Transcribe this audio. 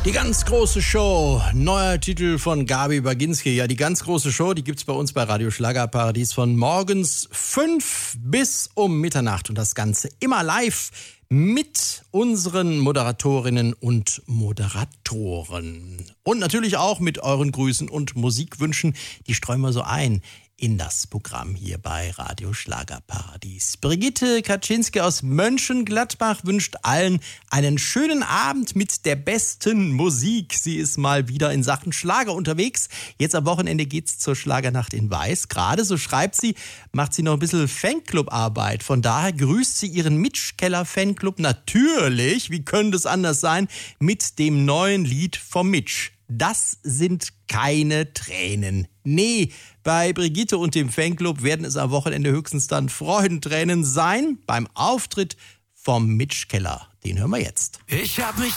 Die ganz große Show, neuer Titel von Gabi Baginski. Ja, die ganz große Show, die gibt's bei uns bei Radio Schlagerparadies von morgens 5 bis um Mitternacht. Und das Ganze immer live mit unseren Moderatorinnen und Moderatoren. Und natürlich auch mit euren Grüßen und Musikwünschen. Die streuen wir so ein in das Programm hier bei Radio Schlagerparadies. Brigitte Kaczynski aus Mönchengladbach wünscht allen einen schönen Abend mit der besten Musik. Sie ist mal wieder in Sachen Schlager unterwegs. Jetzt am Wochenende geht's zur Schlagernacht in Weiß. Gerade, so schreibt sie, macht sie noch ein bisschen Fanclub-Arbeit. Von daher grüßt sie ihren Mitch-Keller-Fanclub natürlich, wie könnte es anders sein, mit dem neuen Lied vom Mitch. Das sind keine Tränen. Nee, bei Brigitte und dem Fanclub werden es am Wochenende höchstens dann Freudentränen sein beim Auftritt vom Mitch Keller. Den hören wir jetzt. Ich hab mich